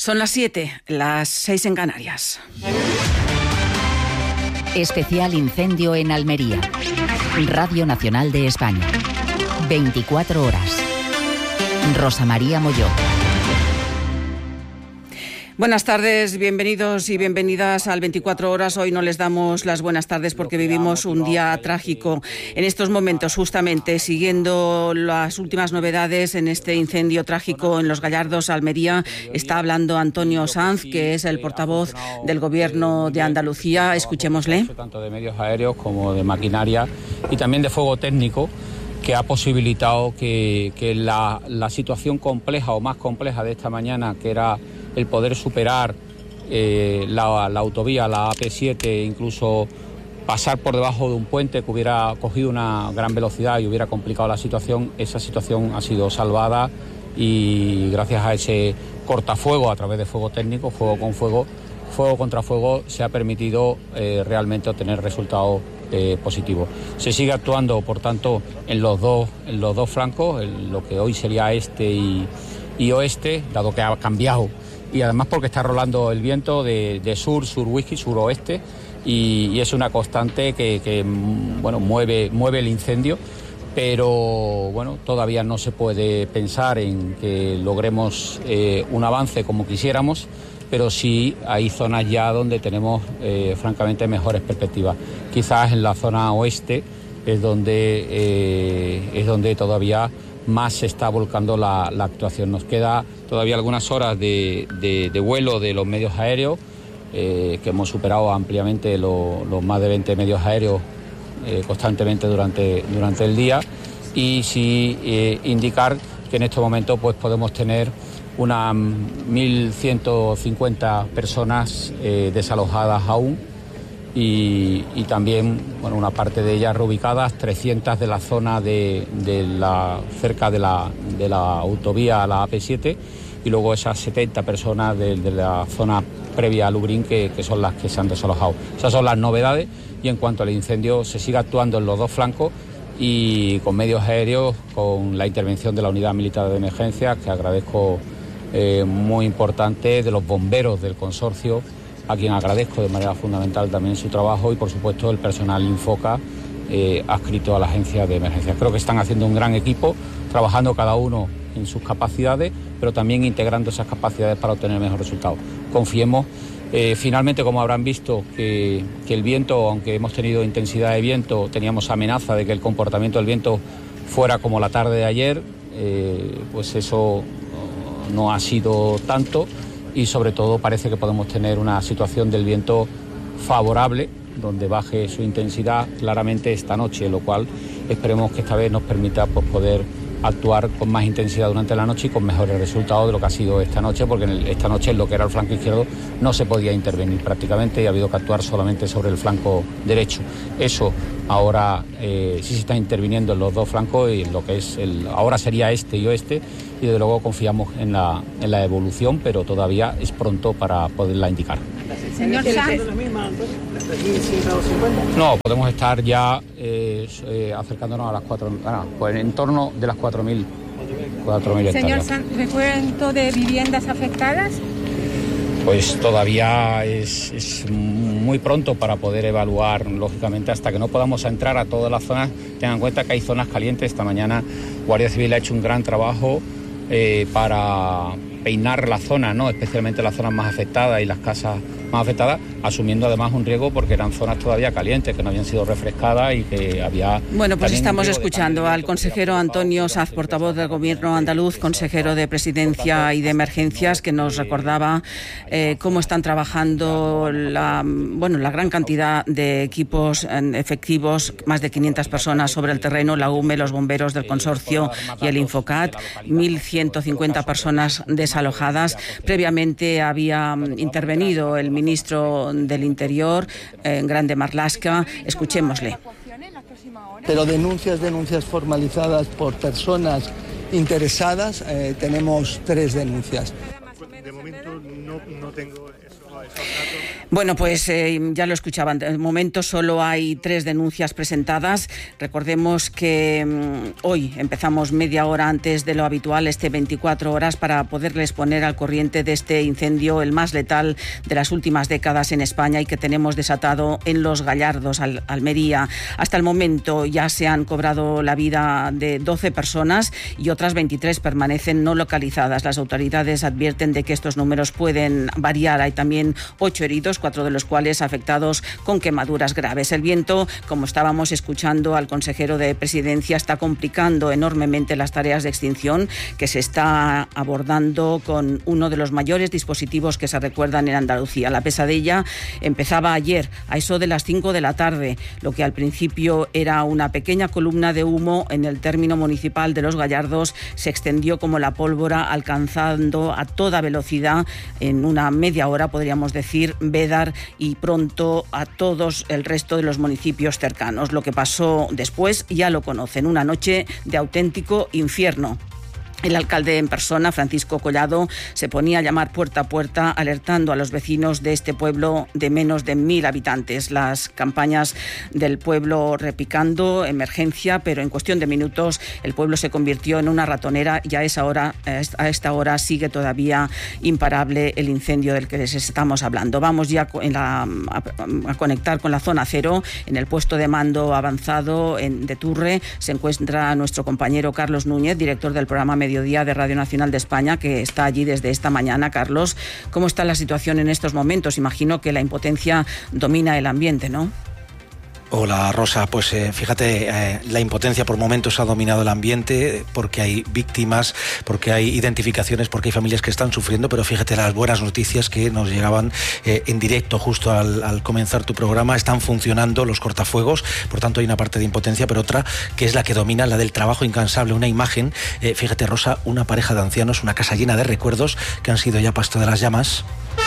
Son las 7, las 6 en Canarias. Especial incendio en Almería. Radio Nacional de España. 24 horas. Rosa María Molló. Buenas tardes, bienvenidos y bienvenidas al 24 horas. Hoy no les damos las buenas tardes porque vivimos un día trágico. En estos momentos, justamente, siguiendo las últimas novedades en este incendio trágico en Los Gallardos, Almería, está hablando Antonio Sanz, que es el portavoz del Gobierno de Andalucía. Escuchémosle. Tanto de medios aéreos como de maquinaria y también de fuego técnico, que ha posibilitado que la situación compleja o más compleja de esta mañana, que era el poder superar la autovía, la AP7, incluso pasar por debajo de un puente que hubiera cogido una gran velocidad y hubiera complicado la situación, esa situación ha sido salvada y gracias a ese cortafuego a través de fuego técnico, fuego con fuego, fuego contra fuego, se ha permitido realmente obtener resultados positivos. Se sigue actuando, por tanto, en los dos flancos, en lo que hoy sería este y oeste, dado que ha cambiado y además porque está rolando el viento de sur-whisky, suroeste, y es una constante que mueve el incendio, pero bueno, todavía no se puede pensar en que logremos un avance como quisiéramos, pero sí hay zonas ya donde tenemos francamente mejores perspectivas. Quizás en la zona oeste es donde todavía más se está volcando la actuación. Nos queda todavía algunas horas de vuelo de los medios aéreos, que hemos superado ampliamente los más de 20 medios aéreos constantemente durante el día, y sí indicar que en este momento pues podemos tener unas 1.150 personas desalojadas aún, y también una parte de ellas reubicadas, 300 de la zona cerca de la autovía a la AP7, y luego esas 70 personas de la zona previa a Lubrín que son las que se han desalojado. Esas son las novedades, y en cuanto al incendio se sigue actuando en los dos flancos y con medios aéreos, con la intervención de la Unidad Militar de Emergencias, que agradezco muy importante, de los bomberos del consorcio, a quien agradezco de manera fundamental también su trabajo, y por supuesto el personal Infoca adscrito a la agencia de emergencias. Creo que están haciendo un gran equipo, trabajando cada uno en sus capacidades, pero también integrando esas capacidades para obtener mejores resultados. Confiemos, finalmente, como habrán visto, que el viento, aunque hemos tenido intensidad de viento, teníamos amenaza de que el comportamiento del viento fuera como la tarde de ayer, pues eso no ha sido tanto, y sobre todo parece que podemos tener una situación del viento favorable, donde baje su intensidad claramente esta noche, lo cual esperemos que esta vez nos permita pues, poder actuar con más intensidad durante la noche y con mejores resultados de lo que ha sido esta noche, porque esta noche en lo que era el flanco izquierdo no se podía intervenir prácticamente y ha habido que actuar solamente sobre el flanco derecho. Eso ahora sí se está interviniendo en los dos flancos, y en lo que es ahora sería este y oeste, y desde luego confiamos en la evolución, pero todavía es pronto para poderla indicar. Señor Sanz. No, podemos estar ya acercándonos a las 4, pues en torno de las 4.000 hectáreas. Señor Sanz, ¿recuento de viviendas afectadas? Pues todavía es muy pronto para poder evaluar, lógicamente, hasta que no podamos entrar a todas las zonas. Tengan en cuenta que hay zonas calientes. Esta mañana Guardia Civil ha hecho un gran trabajo para peinar la zona, ¿no? Especialmente las zonas más afectadas y las casas más afectadas, asumiendo además un riesgo porque eran zonas todavía calientes, que no habían sido refrescadas y que había... Bueno, pues estamos escuchando al consejero Antonio Sanz, portavoz del Gobierno andaluz, consejero de Presidencia y de Emergencias, que nos recordaba cómo están trabajando la gran cantidad de equipos efectivos, más de 500 personas sobre el terreno, la UME, los bomberos del consorcio y el Infocat, 1.150 personas desalojadas. Previamente había intervenido el ministro del Interior, Grande Marlaska. Escuchémosle. Pero denuncias formalizadas por personas interesadas, tenemos 3 denuncias. De momento no tengo eso. Bueno, pues ya lo escuchaban. De momento solo hay 3 denuncias presentadas. Recordemos que hoy empezamos media hora antes de lo habitual, 24 horas, para poderles poner al corriente de este incendio, el más letal de las últimas décadas en España y que tenemos desatado en Los Gallardos, Almería. Hasta el momento ya se han cobrado la vida de 12 personas y otras 23 permanecen no localizadas. Las autoridades advierten de que estos números pueden variar. Hay también 8 heridos, 4 de los cuales afectados con quemaduras graves. El viento, como estábamos escuchando al consejero de Presidencia, está complicando enormemente las tareas de extinción que se está abordando con uno de los mayores dispositivos que se recuerdan en Andalucía. La pesadilla empezaba ayer, a eso de las 5 de la tarde. Lo que al principio era una pequeña columna de humo en el término municipal de Los Gallardos se extendió como la pólvora, alcanzando a toda velocidad, en una media hora, podríamos decir, Bédar y pronto a todos el resto de los municipios cercanos. Lo que pasó después ya lo conocen, una noche de auténtico infierno. El alcalde en persona, Francisco Collado, se ponía a llamar puerta a puerta, alertando a los vecinos de este pueblo de menos de 1.000 habitantes. Las campañas del pueblo repicando, emergencia, pero en cuestión de minutos el pueblo se convirtió en una ratonera y a esta hora sigue todavía imparable el incendio del que les estamos hablando. Vamos ya a conectar con la zona cero. En el puesto de mando avanzado de Turre se encuentra nuestro compañero Carlos Núñez, director del programa Mediodía de Radio Nacional de España, que está allí desde esta mañana. Carlos, ¿cómo está la situación en estos momentos? Imagino que la impotencia domina el ambiente, ¿no? Hola Rosa, pues fíjate, la impotencia por momentos ha dominado el ambiente porque hay víctimas, porque hay identificaciones, porque hay familias que están sufriendo, pero fíjate las buenas noticias que nos llegaban en directo justo al comenzar tu programa. Están funcionando los cortafuegos, por tanto hay una parte de impotencia, pero otra que es la que domina, la del trabajo incansable. Una imagen, fíjate Rosa, una pareja de ancianos, una casa llena de recuerdos que han sido ya pasto de las llamas.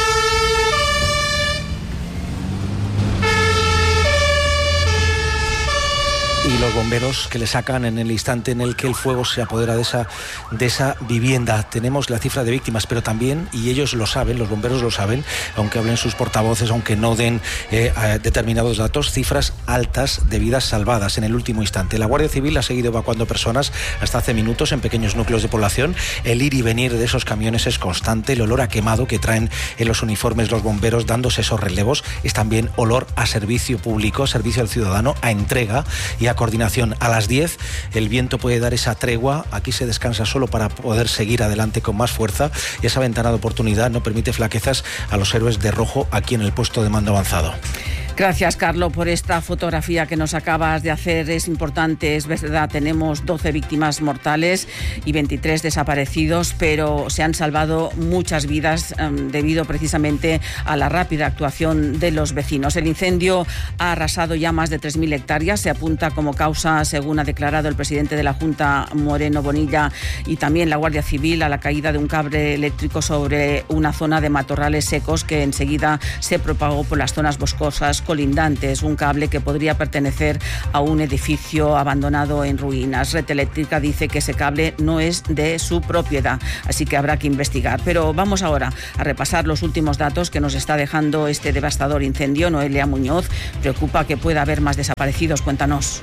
Y los bomberos que le sacan en el instante en el que el fuego se apodera de esa vivienda. Tenemos la cifra de víctimas, pero también, y ellos lo saben, los bomberos lo saben, aunque hablen sus portavoces, aunque no den determinados datos, cifras altas de vidas salvadas en el último instante. La Guardia Civil ha seguido evacuando personas hasta hace minutos en pequeños núcleos de población. El ir y venir de esos camiones es constante. El olor a quemado que traen en los uniformes los bomberos dándose esos relevos es también olor a servicio público, servicio al ciudadano, a entrega y a coordinación. A las 10 el viento puede dar esa tregua, aquí se descansa solo para poder seguir adelante con más fuerza y esa ventana de oportunidad no permite flaquezas a los héroes de rojo aquí en el puesto de mando avanzado. Gracias, Carlos, por esta fotografía que nos acabas de hacer. Es importante, es verdad, tenemos 12 víctimas mortales y 23 desaparecidos, pero se han salvado muchas vidas debido precisamente a la rápida actuación de los vecinos. El incendio ha arrasado ya más de 3.000 hectáreas. Se apunta como causa, según ha declarado el presidente de la Junta, Moreno Bonilla, y también la Guardia Civil, a la caída de un cable eléctrico sobre una zona de matorrales secos que enseguida se propagó por las zonas boscosas colindantes, un cable que podría pertenecer a un edificio abandonado en ruinas. Red Eléctrica dice que ese cable no es de su propiedad, así que habrá que investigar. Pero vamos ahora a repasar los últimos datos que nos está dejando este devastador incendio. Noelia Muñoz, preocupa que pueda haber más desaparecidos. Cuéntanos.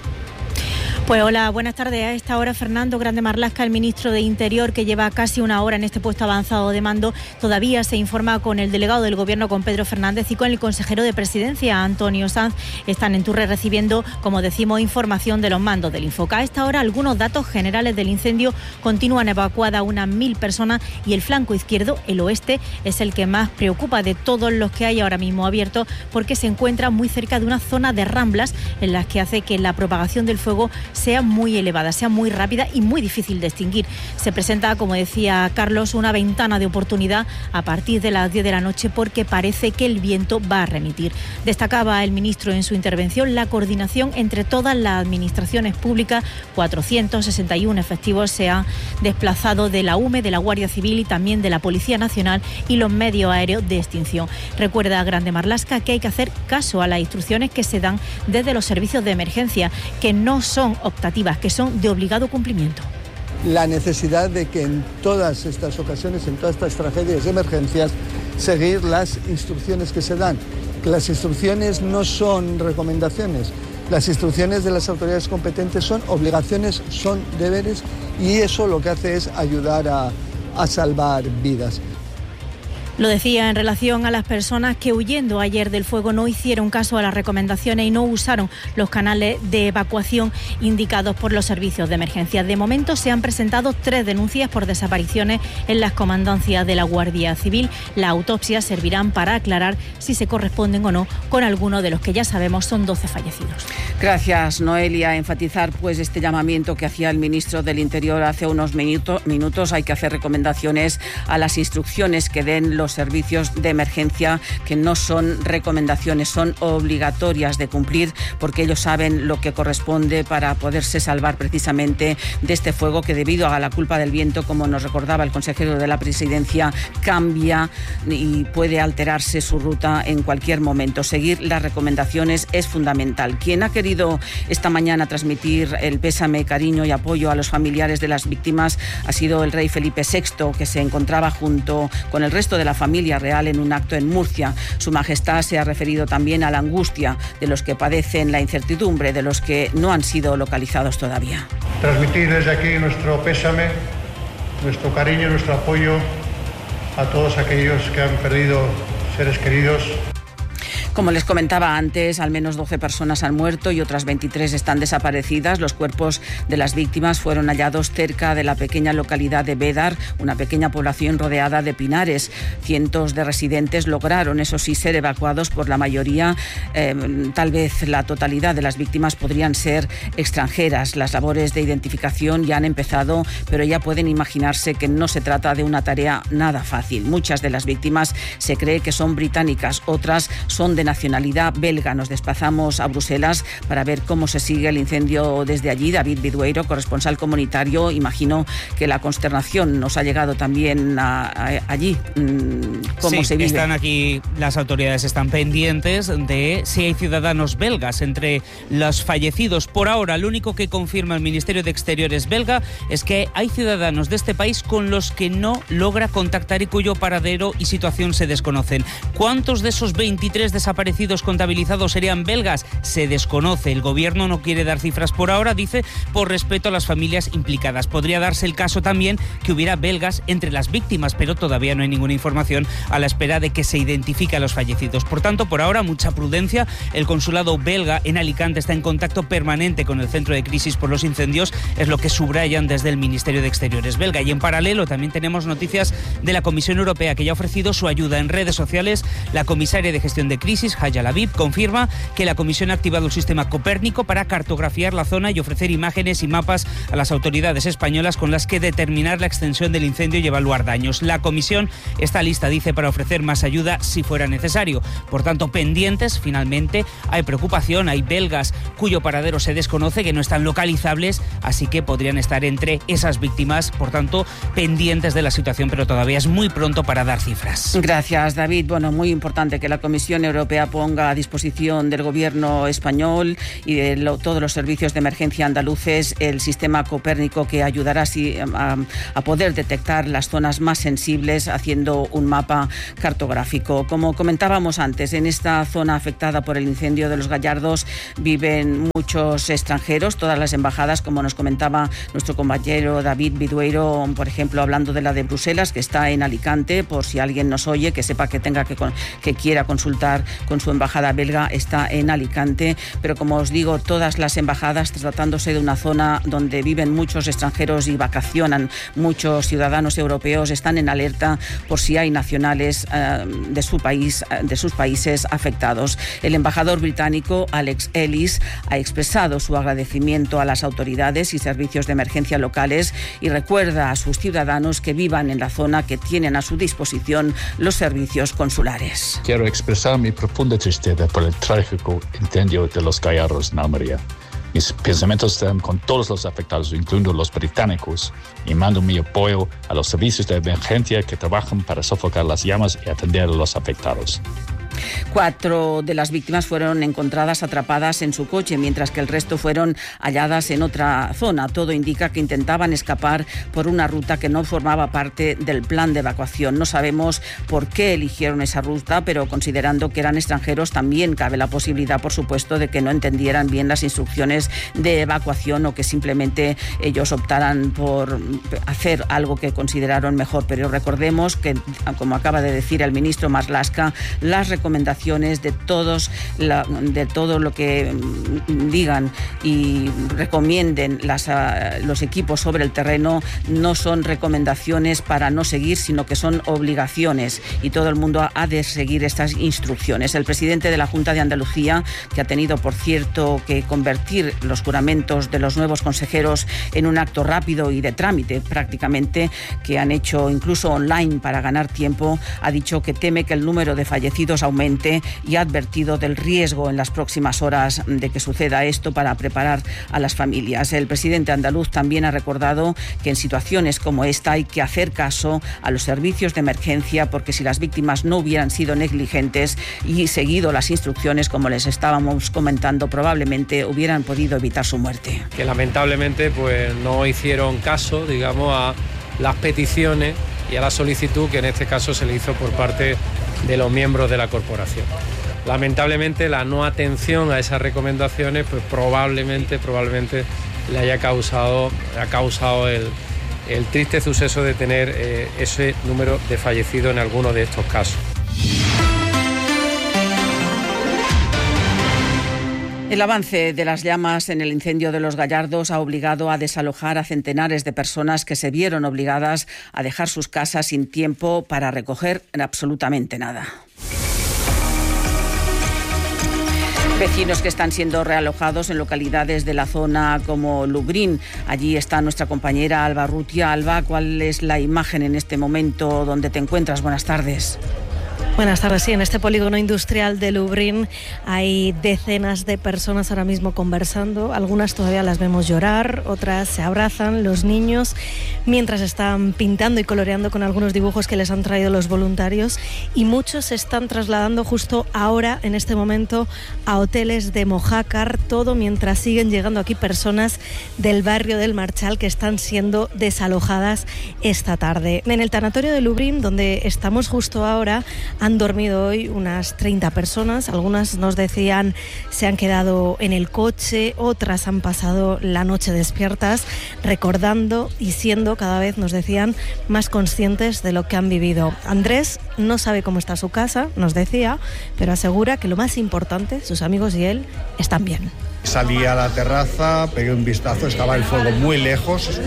Pues hola, buenas tardes. A esta hora, Fernando Grande Marlaska, el ministro de Interior, que lleva casi una hora en este puesto avanzado de mando, todavía se informa con el delegado del Gobierno, con Pedro Fernández, y con el consejero de Presidencia, Antonio Sanz. Están en Turre recibiendo, como decimos, información de los mandos del Infoca. A esta hora, algunos datos generales del incendio. Continúan evacuadas unas 1.000 personas y el flanco izquierdo, el oeste, es el que más preocupa de todos los que hay ahora mismo abiertos, porque se encuentra muy cerca de una zona de ramblas en las que hace que la propagación del fuego sea muy elevada, sea muy rápida y muy difícil de extinguir. Se presenta, como decía Carlos, una ventana de oportunidad a partir de las 10 de la noche porque parece que el viento va a remitir. Destacaba el ministro en su intervención la coordinación entre todas las administraciones públicas. 461 efectivos se han desplazado de la UME, de la Guardia Civil y también de la Policía Nacional y los medios aéreos de extinción. Recuerda Grande Marlaska que hay que hacer caso a las instrucciones que se dan desde los servicios de emergencia, que no son optativas, que son de obligado cumplimiento. la necesidad de que en todas estas ocasiones, en todas estas tragedias y emergencias, seguir las instrucciones que se dan. Las instrucciones no son recomendaciones, las instrucciones de las autoridades competentes son obligaciones, son deberes, y eso lo que hace es ayudar a salvar vidas. Lo decía en relación a las personas que huyendo ayer del fuego no hicieron caso a las recomendaciones y no usaron los canales de evacuación indicados por los servicios de emergencia. De momento se han presentado 3 denuncias por desapariciones en las comandancias de la Guardia Civil. Las autopsias servirán para aclarar si se corresponden o no con alguno de los que ya sabemos son 12 fallecidos. Gracias, Noelia. Enfatizar pues este llamamiento que hacía el ministro del Interior hace unos minutos. Hay que hacer recomendaciones a las instrucciones que den los servicios de emergencia, que no son recomendaciones, son obligatorias de cumplir, porque ellos saben lo que corresponde para poderse salvar precisamente de este fuego que, debido a la culpa del viento, como nos recordaba el consejero de la Presidencia, cambia y puede alterarse su ruta en cualquier momento. Seguir las recomendaciones es fundamental. Quien ha querido esta mañana transmitir el pésame, cariño y apoyo a los familiares de las víctimas ha sido el rey Felipe VI, que se encontraba junto con el resto de la familia real en un acto en Murcia. Su Majestad se ha referido también a la angustia de los que padecen la incertidumbre, de los que no han sido localizados todavía. Transmitir desde aquí nuestro pésame, nuestro cariño, nuestro apoyo a todos aquellos que han perdido seres queridos. Como les comentaba antes, al menos 12 personas han muerto y otras 23 están desaparecidas. Los cuerpos de las víctimas fueron hallados cerca de la pequeña localidad de Bédar, una pequeña población rodeada de pinares. Cientos de residentes lograron, eso sí, ser evacuados. Por la mayoría, tal vez la totalidad de las víctimas podrían ser extranjeras. Las labores de identificación ya han empezado, pero ya pueden imaginarse que no se trata de una tarea nada fácil. Muchas de las víctimas se cree que son británicas, otras son de nacionalidad belga. Nos desplazamos a Bruselas para ver cómo se sigue el incendio desde allí. David Bidueiro, corresponsal comunitario. Imagino que la consternación nos ha llegado también allí. ¿Cómo se vive? Están aquí, las autoridades están pendientes de si hay ciudadanos belgas entre los fallecidos. Por ahora, lo único que confirma el Ministerio de Exteriores belga es que hay ciudadanos de este país con los que no logra contactar y cuyo paradero y situación se desconocen. ¿Cuántos de esos 23 desaparecidos contabilizados serían belgas? Se desconoce. El gobierno no quiere dar cifras por ahora, dice, por respeto a las familias implicadas. Podría darse el caso también que hubiera belgas entre las víctimas, pero todavía no hay ninguna información a la espera de que se identifique a los fallecidos. Por tanto, por ahora, mucha prudencia. El consulado belga en Alicante está en contacto permanente con el centro de crisis por los incendios, es lo que subrayan desde el Ministerio de Exteriores belga. Y en paralelo también tenemos noticias de la Comisión Europea, que ya ha ofrecido su ayuda en redes sociales. La comisaria de gestión de crisis, Haya Laviv, confirma que la Comisión ha activado el sistema Copérnico para cartografiar la zona y ofrecer imágenes y mapas a las autoridades españolas con las que determinar la extensión del incendio y evaluar daños. La Comisión está lista, dice, para ofrecer más ayuda si fuera necesario. Por tanto, pendientes. Finalmente, hay preocupación, hay belgas cuyo paradero se desconoce, que no están localizables, así que podrían estar entre esas víctimas. Por tanto, pendientes de la situación, pero todavía es muy pronto para dar cifras. Gracias, David. Bueno, muy importante que la Comisión Europea ponga a disposición del Gobierno español y de todos los servicios de emergencia andaluces el sistema Copérnico, que ayudará a poder detectar las zonas más sensibles haciendo un mapa cartográfico. Como comentábamos antes, en esta zona afectada por el incendio de Los Gallardos viven muchos extranjeros. Todas las embajadas, como nos comentaba nuestro compañero David Bidueiro, por ejemplo, hablando de la de Bruselas, que está en Alicante, por si alguien nos oye, que sepa que tenga que quiera consultar con su embajada belga, está en Alicante. Pero como os digo, todas las embajadas, tratándose de una zona donde viven muchos extranjeros y vacacionan muchos ciudadanos europeos, están en alerta por si hay nacionales de sus países afectados. El embajador británico Alex Ellis ha expresado su agradecimiento a las autoridades y servicios de emergencia locales y recuerda a sus ciudadanos que vivan en la zona que tienen a su disposición los servicios consulares. Quiero expresar mi profunda tristeza por el trágico incendio de Los Gallardos en Almería. Mis pensamientos están con todos los afectados, incluyendo los británicos, y mando mi apoyo a los servicios de emergencia que trabajan para sofocar las llamas y atender a los afectados. 4 de las víctimas fueron encontradas atrapadas en su coche, mientras que el resto fueron halladas en otra zona. Todo indica que intentaban escapar por una ruta que no formaba parte del plan de evacuación. No sabemos por qué eligieron esa ruta, pero considerando que eran extranjeros, también cabe la posibilidad, por supuesto, de que no entendieran bien las instrucciones de evacuación o que simplemente ellos optaran por hacer algo que consideraron mejor. Pero recordemos que, como acaba de decir el ministro Marlaska, las recomendaciones de todo lo que digan y recomienden los equipos sobre el terreno no son recomendaciones para no seguir, sino que son obligaciones, y todo el mundo ha de seguir estas instrucciones. El presidente de la Junta de Andalucía, que ha tenido, por cierto, que convertir los juramentos de los nuevos consejeros en un acto rápido y de trámite prácticamente, que han hecho incluso online para ganar tiempo, ha dicho que teme que el número de fallecidos aumente y ha advertido del riesgo en las próximas horas de que suceda esto para preparar a las familias. El presidente andaluz también ha recordado que en situaciones como esta hay que hacer caso a los servicios de emergencia, porque si las víctimas no hubieran sido negligentes y seguido las instrucciones, como les estábamos comentando, probablemente hubieran podido evitar su muerte. Que lamentablemente pues no hicieron caso, digamos, a las peticiones y a la solicitud que en este caso se le hizo por parte de los miembros de la corporación. Lamentablemente la no atención a esas recomendaciones pues probablemente le haya causado el triste suceso de tener ese número de fallecidos en alguno de estos casos. El avance de las llamas en el incendio de Los Gallardos ha obligado a desalojar a centenares de personas que se vieron obligadas a dejar sus casas sin tiempo para recoger absolutamente nada. Vecinos que están siendo realojados en localidades de la zona como Lubrión. Allí está nuestra compañera Alba Rutia. Alba, ¿cuál es la imagen en este momento donde te encuentras? Buenas tardes. Buenas tardes. Sí, en este polígono industrial de Lubrión hay decenas de personas ahora mismo conversando. Algunas todavía las vemos llorar, otras se abrazan, los niños, mientras están pintando y coloreando con algunos dibujos que les han traído los voluntarios, y muchos se están trasladando justo ahora, en este momento, a hoteles de Mojácar, todo mientras siguen llegando aquí personas del barrio del Marchal que están siendo desalojadas esta tarde. En el tanatorio de Lubrión, donde estamos justo ahora, han dormido hoy unas 30 personas. Algunas nos decían se han quedado en el coche, otras han pasado la noche despiertas, recordando y siendo cada vez, nos decían, más conscientes de lo que han vivido. Andrés no sabe cómo está su casa, nos decía, pero asegura que lo más importante, sus amigos y él, están bien. Salí a la terraza, pegué un vistazo, estaba el fuego muy lejos,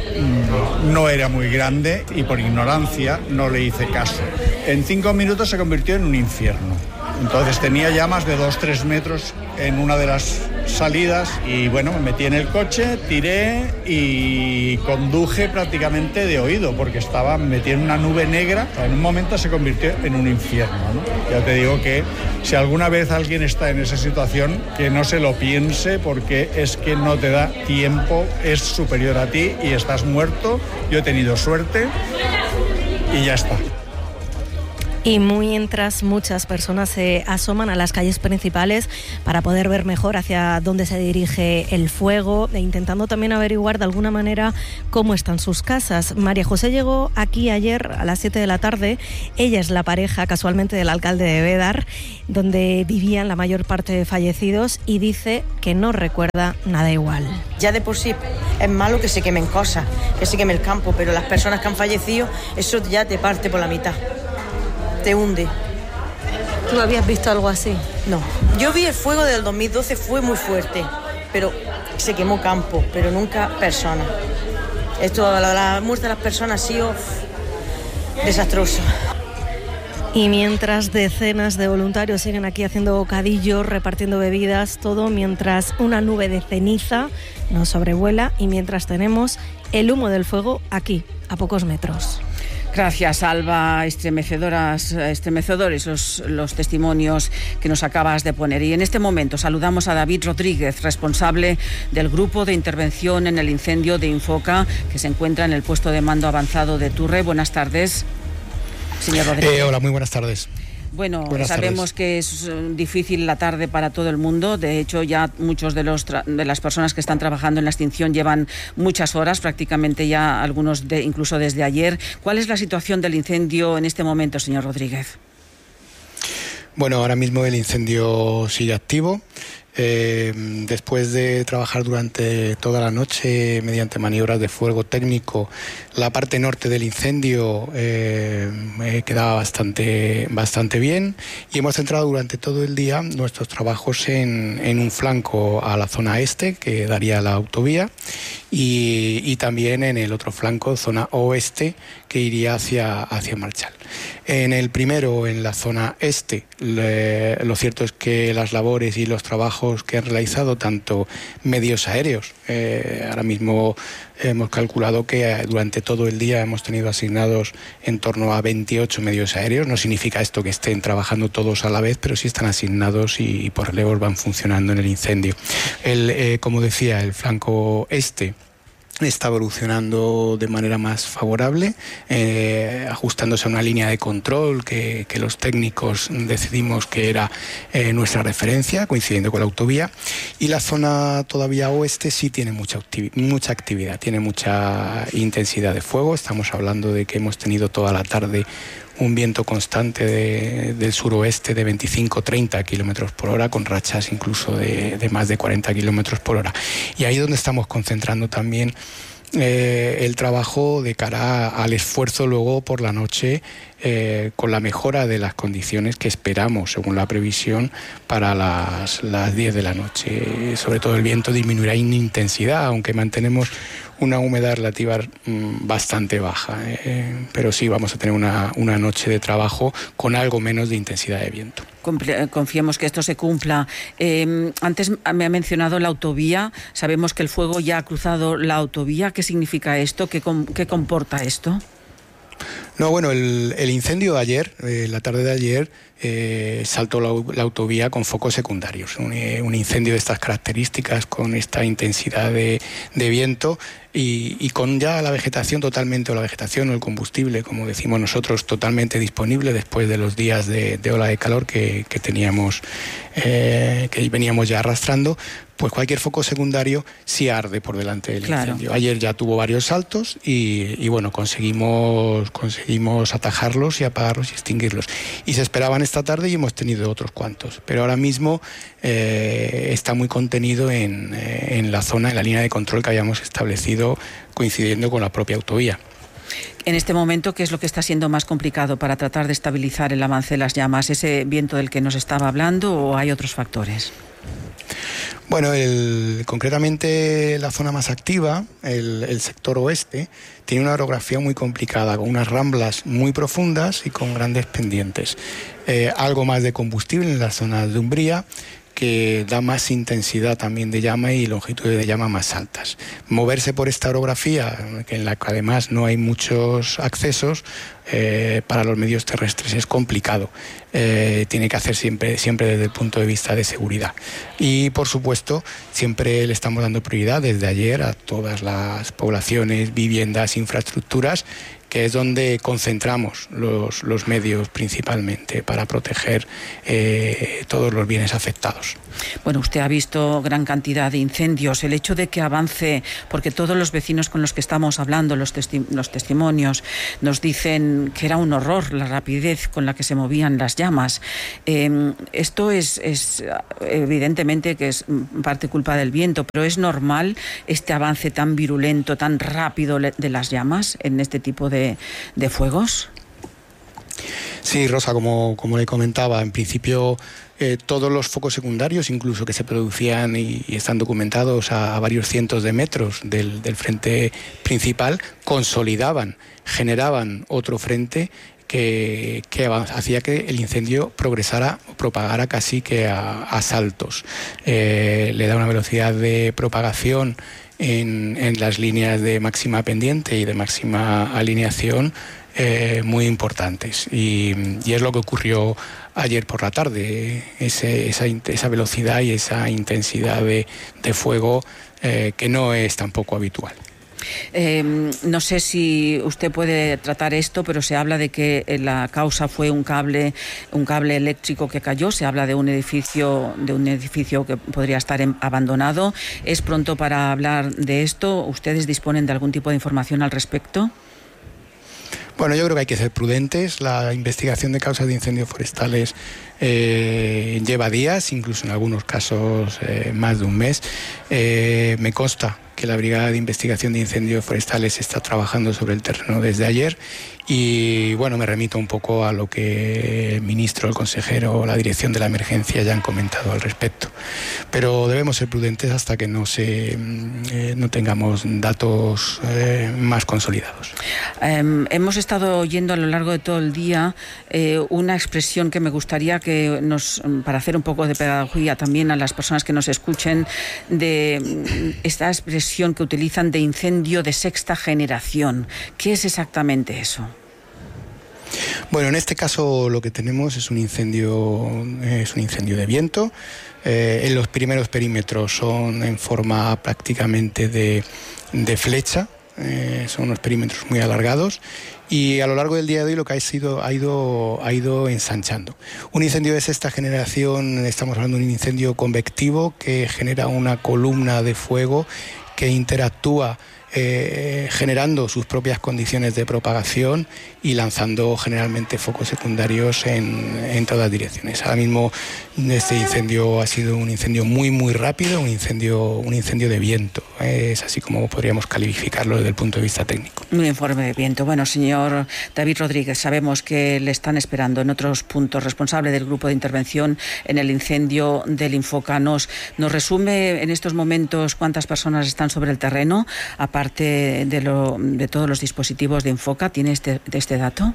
no era muy grande y por ignorancia no le hice caso. En 5 minutos se convirtió en un infierno. Entonces tenía llamas de 2-3 metros en una de las salidas y bueno, me metí en el coche, tiré y conduje prácticamente de oído porque estaba metido en una nube negra. En un momento se convirtió en un infierno, ¿no? Ya te digo que si alguna vez alguien está en esa situación, que no se lo piense porque es que no te da tiempo, es superior a ti y estás muerto. Yo he tenido suerte y ya está. Y mientras muchas personas se asoman a las calles principales para poder ver mejor hacia dónde se dirige el fuego e intentando también averiguar de alguna manera cómo están sus casas. María José llegó aquí ayer a las 7 de la tarde. Ella es la pareja casualmente del alcalde de Bédar, donde vivían la mayor parte de fallecidos, y dice que no recuerda nada igual. Ya de por sí es malo que se quemen cosas, que se queme el campo, pero las personas que han fallecido, eso ya te parte por la mitad. Te hunde. ¿Tú habías visto algo así? No. Yo vi el fuego del 2012, fue muy fuerte, pero se quemó campo, pero nunca personas. Esto, la muerte de las personas ha sido desastroso. Y mientras decenas de voluntarios siguen aquí haciendo bocadillos, repartiendo bebidas, todo mientras una nube de ceniza nos sobrevuela y mientras tenemos el humo del fuego aquí, a pocos metros. Gracias, Alba. Estremecedores los testimonios que nos acabas de poner. Y en este momento saludamos a David Rodríguez, responsable del Grupo de Intervención en el Incendio de Infoca, que se encuentra en el puesto de mando avanzado de Turre. Buenas tardes, señor Rodríguez. Hola, muy buenas tardes. Bueno, Buenas sabemos tardes. que es difícil la tarde para todo el mundo. De hecho, ya muchos de las personas que están trabajando en la extinción llevan muchas horas, prácticamente ya algunos incluso desde ayer. ¿Cuál es la situación del incendio en este momento, señor Rodríguez? Bueno, ahora mismo el incendio sigue activo. Después de trabajar durante toda la noche mediante maniobras de fuego técnico, la parte norte del incendio quedaba bastante bien, y hemos centrado durante todo el día nuestros trabajos en un flanco a la zona este, que daría la autovía, y también en el otro flanco, zona oeste, que iría hacia Marchal. En el primero, en la zona este, lo cierto es que las labores y los trabajos que han realizado tanto medios aéreos, ahora mismo hemos calculado que durante todo el día hemos tenido asignados en torno a 28 medios aéreos. No significa esto que estén trabajando todos a la vez, pero sí están asignados y por relevos van funcionando en el incendio. Como decía, el flanco este está evolucionando de manera más favorable, ajustándose a una línea de control que los técnicos decidimos que era nuestra referencia, coincidiendo con la autovía. Y la zona todavía oeste sí tiene mucha actividad, tiene mucha intensidad de fuego. Estamos hablando de que hemos tenido toda la tarde un viento constante del suroeste de 25-30 kilómetros por hora, con rachas incluso de más de 40 kilómetros por hora. Y ahí es donde estamos concentrando también el trabajo de cara al esfuerzo luego por la noche, con la mejora de las condiciones que esperamos, según la previsión, para las 10 de la noche. Sobre todo el viento disminuirá en intensidad, aunque mantenemos una humedad relativa bastante baja, pero sí vamos a tener una noche de trabajo con algo menos de intensidad de viento. Confiemos que esto se cumpla. Antes me ha mencionado la autovía. Sabemos que el fuego ya ha cruzado la autovía. ¿Qué significa esto? ¿Qué comporta esto? No, bueno, el incendio de ayer, la tarde de ayer, saltó la autovía con focos secundarios. Un incendio de estas características, con esta intensidad de viento y con ya la vegetación totalmente, o la vegetación o el combustible, como decimos nosotros, totalmente disponible después de los días de ola de calor que teníamos, que veníamos ya arrastrando. Pues cualquier foco secundario sí arde por delante del incendio. Ayer ya tuvo varios saltos y bueno, conseguimos atajarlos y apagarlos y extinguirlos. Y se esperaban esta tarde y hemos tenido otros cuantos. Pero ahora mismo está muy contenido en la zona, en la línea de control que habíamos establecido, coincidiendo con la propia autovía. En este momento, ¿qué es lo que está siendo más complicado para tratar de estabilizar el avance de las llamas? ¿Ese viento del que nos estaba hablando o hay otros factores? Bueno, concretamente la zona más activa, el sector oeste, tiene una orografía muy complicada, con unas ramblas muy profundas y con grandes pendientes. Algo más de combustible en las zonas de umbría, que da más intensidad también de llama y longitudes de llama más altas. Moverse por esta orografía, en la que además no hay muchos accesos, para los medios terrestres es complicado. Tiene que hacer siempre desde el punto de vista de seguridad. Y por supuesto, siempre le estamos dando prioridad desde ayer a todas las poblaciones, viviendas, infraestructuras, que es donde concentramos los medios principalmente para proteger todos los bienes afectados. Bueno, usted ha visto gran cantidad de incendios. El hecho de que avance, porque todos los vecinos con los que estamos hablando, los testimonios, nos dicen que era un horror la rapidez con la que se movían las llamas. Esto es evidentemente que es parte culpa del viento, pero ¿es normal este avance tan virulento, tan rápido de las llamas en este tipo de fuegos? Sí, Rosa, como le comentaba, en principio todos los focos secundarios, incluso que se producían y están documentados a varios cientos de metros del frente principal, consolidaban, generaban otro frente que hacía que el incendio propagara casi que a saltos. Le da una velocidad de propagación en las líneas de máxima pendiente y de máxima alineación muy importantes, y es lo que ocurrió ayer por la tarde, esa velocidad y esa intensidad de fuego que no es tampoco habitual. No sé si usted puede tratar esto, pero se habla de que la causa fue un cable eléctrico que cayó. Se habla de un edificio que podría estar abandonado. ¿Es pronto para hablar de esto? ¿Ustedes disponen de algún tipo de información al respecto? Bueno, yo creo que hay que ser prudentes. La investigación de causas de incendios forestales lleva días, incluso en algunos casos más de un mes. Me consta que la Brigada de Investigación de Incendios Forestales está trabajando sobre el terreno desde ayer y bueno, me remito un poco a lo que el ministro, el consejero, la dirección de la emergencia ya han comentado al respecto. Pero debemos ser prudentes hasta que no tengamos datos más consolidados. Hemos estado oyendo a lo largo de todo el día una expresión que me gustaría para hacer un poco de pedagogía también a las personas que nos escuchen, de esta expresión que utilizan de incendio de sexta generación. ¿Qué es exactamente eso? Bueno, en este caso lo que tenemos es un incendio de viento. En los primeros perímetros son en forma prácticamente de flecha. Son unos perímetros muy alargados y a lo largo del día de hoy lo que ha ido ensanchando. Un incendio de sexta generación, estamos hablando de un incendio convectivo que genera una columna de fuego que interactúa generando sus propias condiciones de propagación y lanzando generalmente focos secundarios en todas direcciones. Ahora mismo este incendio ha sido un incendio muy muy rápido, un incendio de viento. Es así como podríamos calificarlo desde el punto de vista técnico. Un informe de viento. Bueno, señor David Rodríguez, sabemos que le están esperando en otros puntos, responsable del grupo de intervención en el incendio del Infoca. ¿Nos resume en estos momentos cuántas personas están sobre el terreno, aparte de todos los dispositivos de Infoca? ¿Tiene este dato?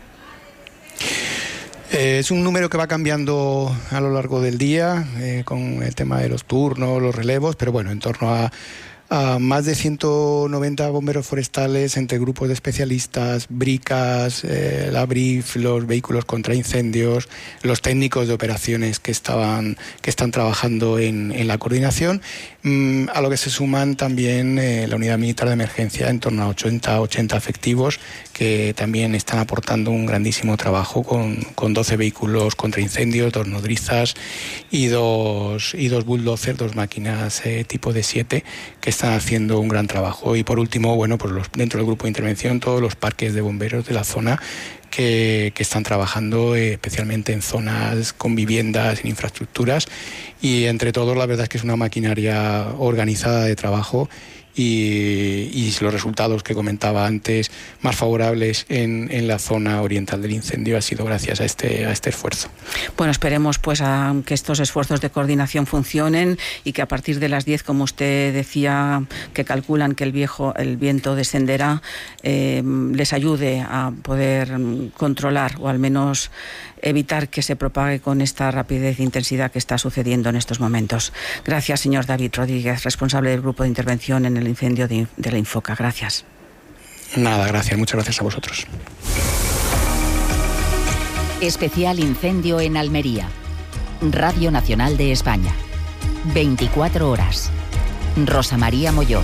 Es un número que va cambiando a lo largo del día con el tema de los turnos, los relevos, pero bueno, en torno a más de 190 bomberos forestales entre grupos de especialistas, bricas, la BRIF, los vehículos contra incendios, los técnicos de operaciones que están trabajando en la coordinación, a lo que se suman también la unidad militar de emergencia, en torno a 80 efectivos que también están aportando un grandísimo trabajo con 12 vehículos contra incendios, 2 nodrizas y dos bulldozers, 2 máquinas tipo D7 que están haciendo un gran trabajo. Y por último, bueno, pues dentro del grupo de intervención, todos los parques de bomberos de la zona que están trabajando especialmente en zonas con viviendas, en infraestructuras, y entre todos la verdad es que es una maquinaria organizada de trabajo y los resultados que comentaba antes más favorables en la zona oriental del incendio ha sido gracias a este esfuerzo. Bueno, esperemos pues a que estos esfuerzos de coordinación funcionen y que a partir de las 10, como usted decía, que calculan que el viento descenderá, les ayude a poder controlar o al menos evitar que se propague con esta rapidez e intensidad que está sucediendo en estos momentos. Gracias, señor David Rodríguez, responsable del grupo de intervención en el incendio de la Infoca. Gracias. Nada, gracias. Muchas gracias a vosotros. Especial incendio en Almería. Radio Nacional de España. 24 horas. Rosa María Molló.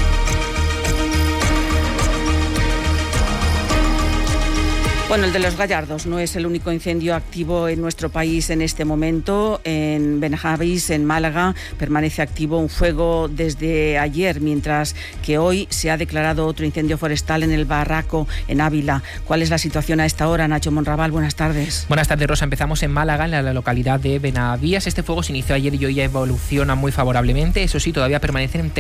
Bueno, el de los Gallardos no es el único incendio activo en nuestro país en este momento. En Benjavís, en Málaga, permanece activo un fuego desde ayer, mientras que hoy se ha declarado otro incendio forestal en el Barraco, en Ávila. ¿Cuál es la situación a esta hora, Nacho Monraval? Buenas tardes. Buenas tardes, Rosa. Empezamos en Málaga, en la localidad de Benavías. Este fuego se inició ayer y hoy ya evoluciona muy favorablemente. Eso sí, todavía permanecen